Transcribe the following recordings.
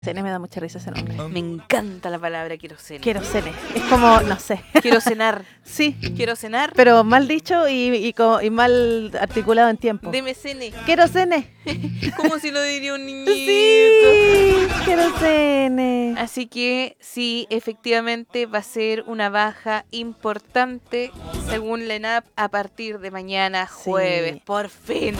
Querosene me da mucha risa ese nombre. Me encanta la palabra querosene. Querosene. Es como, no sé. Quiero cenar. Sí, Quiero cenar. pero mal dicho y mal articulado en tiempo. Deme cene. Querosene. Como si lo diría un niñito. Sí, querosene. Así que sí, efectivamente va a ser una baja importante según la ENAP a partir de mañana jueves. Sí. Por fin.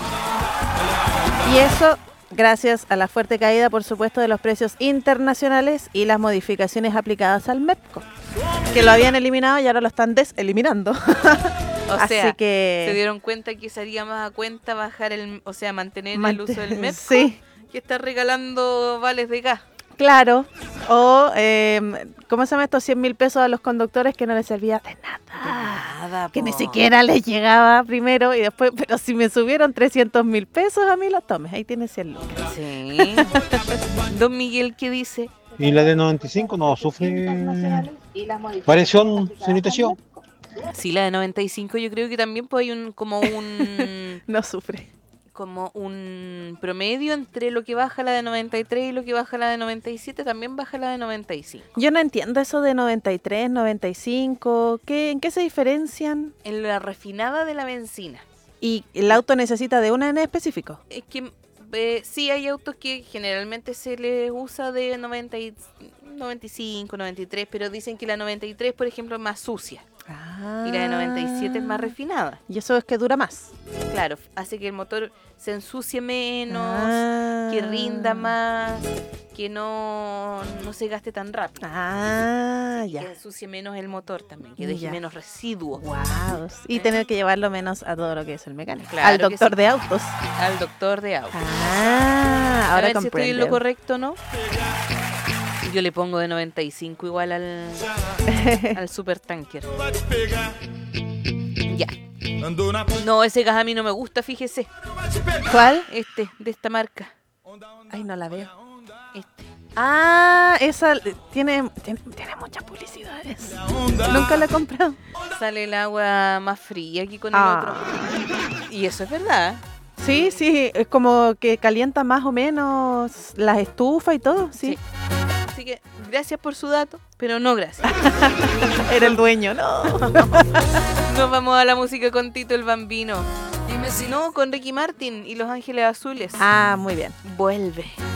Y eso gracias a la fuerte caída, por supuesto, de los precios internacionales y las modificaciones aplicadas al MEPCO, que lo habían eliminado y ahora lo están deseliminando. O Así sea, que se dieron cuenta que sería más a cuenta bajar mantener el uso del MEPCO, sí, que está regalando vales de gas. claro. O, ¿cómo se llama estos 100.000 pesos a los conductores que no les servía de nada? Nada, Que ni po. siquiera les llegaba primero y después, pero si me subieron 300.000 pesos, a mí los tomes, ahí tienes 100 lucas. Sí. Don Miguel, ¿qué dice? Y la de 95 no sufre variación, sanitación. Sí, la de 95 yo creo que también pues hay como No sufre. un promedio entre lo que baja la de 93 y lo que baja la de 97, también baja la de 95. Yo no entiendo eso de 93, 95, ¿en qué se diferencian? En la refinada de la benzina. ¿Y el auto necesita de una en específico? Es que sí hay autos que generalmente se les usa de 95, 93, pero dicen que la 93, por ejemplo, es más sucia. Ah. Y la de 97 es más refinada. Y eso es que dura más. Claro, hace que el motor se ensucie menos, Ah. que rinda más, que no se gaste tan rápido. Ah, Que ya. ensucie menos el motor también, que deje Ya. menos residuos. Wow. Y tener que llevarlo menos a todo lo que es el mecánico. Claro Al que doctor sí. de autos. Al doctor de auto. Ah, A ahora ver si estoy en lo comprendo. correcto, ¿no? Yo le pongo de 95 igual al supertanker. Ya. No, ese gas a mí no me gusta, fíjese. ¿Cuál? De esta marca. Ay, no la veo. Este. Ah, esa tiene muchas publicidades. Nunca la he comprado. Sale el agua más fría aquí con el Ah. otro. Y eso es verdad. Sí, es como que calienta más o menos las estufas y todo, sí. Así que gracias por su dato, pero no gracias. Era el dueño, no. Nos vamos a la música con Tito el Bambino. Dime si no, con Ricky Martin y Los Ángeles Azules. Ah, muy bien. Vuelve.